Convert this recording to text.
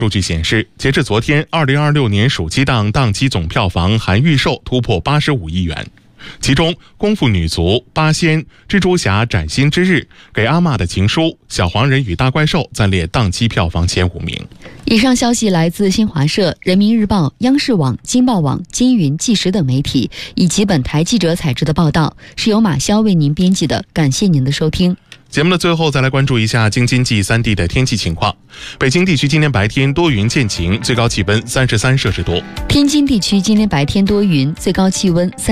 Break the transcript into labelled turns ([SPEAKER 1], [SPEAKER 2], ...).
[SPEAKER 1] 数据显示，截至昨天，2026年暑期档档期总票房含预售突破85亿元。其中，《功夫女足》、《八仙》、《蜘蛛侠：崭新之日》、《给阿嬷的情书》、《小黄人与大怪兽》暂列档期票房前5名。
[SPEAKER 2] 以上消息来自新华社、人民日报、央视网、京报网、金云、纪实等媒体，以及本台记者采制的报道，是由马潇为您编辑的。感谢您的收听。
[SPEAKER 1] 节目的最后，再来关注一下京津冀3地的天气情况。北京地区今天白天多云见晴，最高气温33摄氏度。
[SPEAKER 2] 天津地区今天白天多云，最高气温